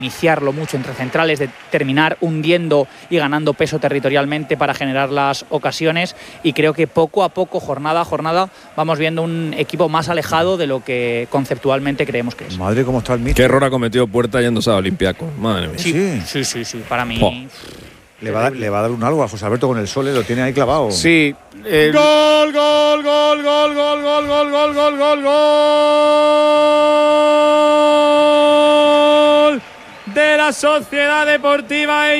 iniciarlo mucho entre centrales, de terminar hundiendo y ganando peso territorialmente para generar las ocasiones, y creo que poco a poco, jornada a jornada, vamos viendo un equipo más alejado de lo que conceptualmente creemos que es. Madre, cómo está el míster. Qué error ha cometido Puerta yéndose a Olympiacos. Madre mía. Sí, para mí. Le va a dar un algo a José Alberto con el Sole, lo tiene ahí clavado. Sí. Gol de la Sociedad Deportiva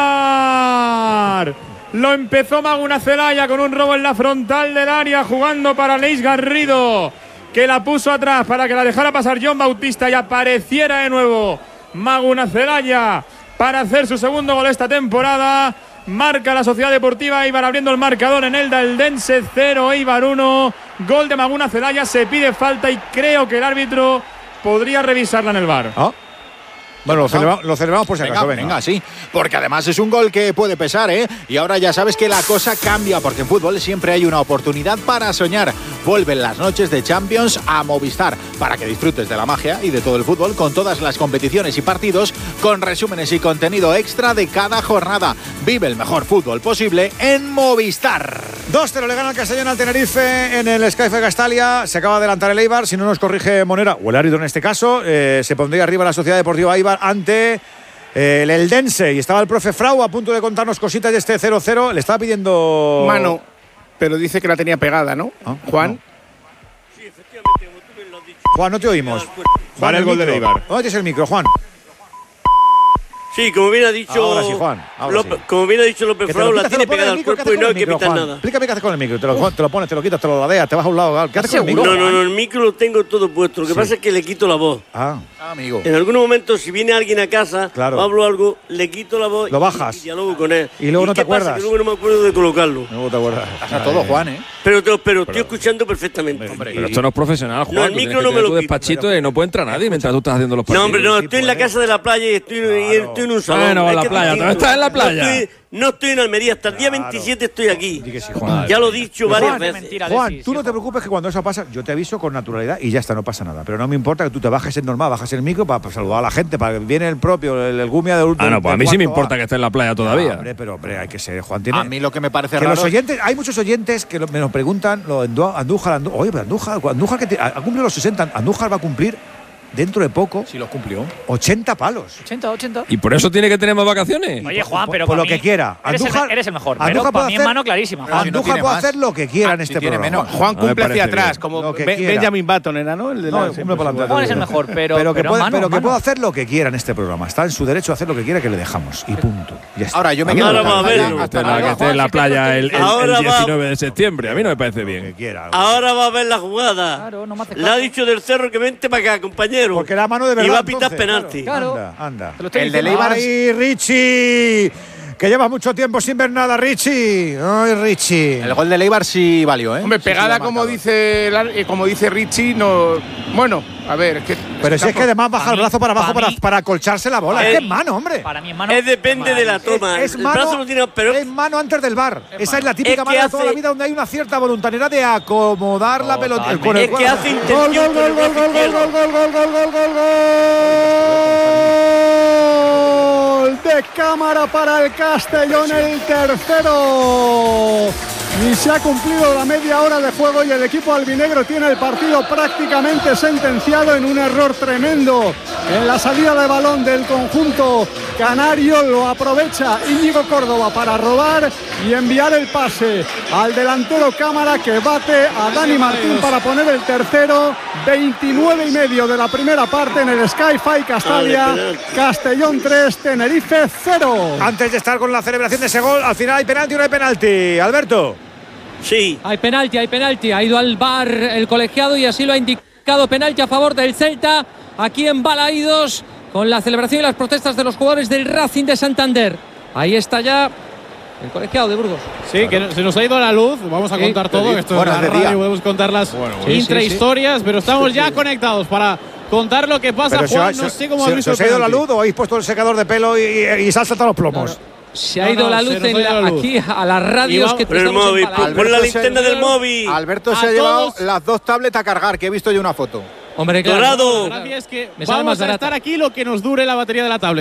Eibar. Lo empezó Maguna Celaya con un robo en la frontal del área, jugando para Leis Garrido, que la puso atrás para que la dejara pasar John Bautista y apareciera de nuevo Maguna Celaya para hacer su segundo gol esta temporada. Marca la Sociedad Deportiva Eibar, abriendo el marcador en Elda Eldense 0, Eibar 1. Gol de Maguna Celaya, se pide falta y creo que el árbitro podría revisarla en el VAR. Bueno, lo celebramos por si acaso. Venga, sí. Porque además es un gol que puede pesar, ¿eh? Y ahora ya sabes que la cosa cambia, porque en fútbol siempre hay una oportunidad para soñar. Vuelven las noches de Champions a Movistar, para que disfrutes de la magia y de todo el fútbol con todas las competiciones y partidos, con resúmenes y contenido extra de cada jornada. Vive el mejor fútbol posible en Movistar. 2-0 le gana el Castellón al Tenerife en el Skyfe Castalia. Se acaba de adelantar el Eibar, si no nos corrige Monera, o el árbitro en este caso. Se pondría arriba la Sociedad Deportiva Eibar ante el Eldense, y estaba el profe Frau a punto de contarnos cositas de este 0-0. Le estaba pidiendo mano, pero dice que la tenía pegada, ¿no? Juan. No. Sí, efectivamente, como tú me lo has dicho. Juan, no te oímos. Vale, el gol de Eibar. ¿Dónde tienes el micro, Juan? Sí, como bien ha dicho. Ahora sí, Juan. Ahora sí. Como bien ha dicho López Frau, la tiene pegada al cuerpo y no hay que pitar nada. Explícame qué haces con el micro. Te lo pones, te lo quitas, te lo ladeas, te vas a un lado. ¿Qué haces con el micro? No, el micro lo tengo todo puesto. Lo que pasa es que le quito la voz. Amigo. En algún momento, si viene alguien a casa, claro, o hablo algo, le quito la voz. Lo bajas. Y dialogo con él. Y luego no te acuerdas. Pasa? Que luego no me acuerdo de colocarlo. No te acuerdas. Pasa todo, Juan, ¿eh? Pero estoy escuchando perfectamente. Pero esto no es profesional, Juan. No, el micro no me lo quito. Despachito y no puede entrar nadie mientras tú estás haciendo los partidos. No, hombre, no, estoy en la casa de la playa y estoy en un salón. Bueno, en la playa. ¿Estás en la playa? No estoy en Almería, hasta el día 27 estoy aquí. Ya lo he dicho varias veces. Juan, tú no te preocupes, que cuando eso pasa, yo te aviso con naturalidad y ya está, no pasa nada. Pero no me importa que tú te bajes el normal, bajes el micro para saludar a la gente, para que viene el propio, el gumia del último. No, pues a mí sí me importa que esté en la playa todavía. Hombre, hay que ser, Juan. A mí lo que me parece que raro. Los oyentes, hay muchos oyentes que me nos preguntan, Andújar, oye, pero Andújar que ha cumplido los 60, Andújar va a cumplir dentro de poco. Si los cumplió. 80 palos. 80. ¿Y por eso tiene que tener más vacaciones? Oye, Juan, pero por lo que quiera. Andújar, eres el mejor. Pero para mí en mano clarísima. Andújar puede hacer lo que quiera en este programa. Juan cumple hacia atrás, como Benjamin Button era, ¿no? El de Juan es el mejor, pero que puede hacer lo que quiera en este programa. Está en su derecho a hacer lo que quiera, que le dejamos. Y punto. Ya está. Ahora yo me quedo que esté en la playa el 19 de septiembre. A mí no me parece bien. Ahora va a ver la jugada. Le ha dicho del Cerro que vente para acá, compañero. Porque la mano de verdad. Y va a pitar penalti. Claro. Anda. El de Eibar. ¡Ay, Richie! Que lleva mucho tiempo sin ver nada, Richie. ¡Ay, Richie! El gol de Eibar sí valió, ¿eh? Hombre, pegada, como dice Richie, no. Bueno, a ver, es que. Pero si es que además baja el brazo para abajo para acolcharse la bola. Es que es mano, hombre. Para mí es mano. Depende de la toma. Es el mano, brazo lo tiene, pero es mano antes del VAR. Esa es la típica mano de toda la vida, donde hay una cierta voluntariedad de acomodar la pelota. Es que hace intención. De Cámara para el Castellón, el tercero. Y se ha cumplido la media hora de juego y el equipo albinegro tiene el partido prácticamente sentenciado en un error tremendo en la salida de balón del conjunto canario. Lo aprovecha Íñigo Córdoba para robar y enviar el pase al delantero Cámara, que bate a Dani Martín para poner el tercero. 29:30 de la primera parte en el Sky-Fi Castalia. Castellón 3, Tenerife 0. Antes de estar con la celebración de ese gol, al final hay penalti o no hay penalti. Alberto. Sí. Hay penalti. Ha ido al VAR el colegiado y así lo ha indicado. Penalti a favor del Celta, aquí en Balaídos, con la celebración y las protestas de los jugadores del Racing de Santander. Ahí está ya el colegiado de Burgos. Sí, que se nos ha ido la luz. Vamos a contar todo. Esto es la radio, podemos contar las intrahistorias, pero estamos ya conectados para contar lo que pasa. Pero Juan, no sé cómo habéis visto. ¿Se os ha ido la luz o habéis puesto el secador de pelo y se han saltado los plomos? Claro. Se ha ido la luz aquí a las radios que el móvil. Pon la linterna del móvil. Alberto se ha llevado las dos tablets a cargar, que he visto yo una foto. Hombre, claro. La gracia es que vamos a estar aquí lo que nos dure la batería de la tablet.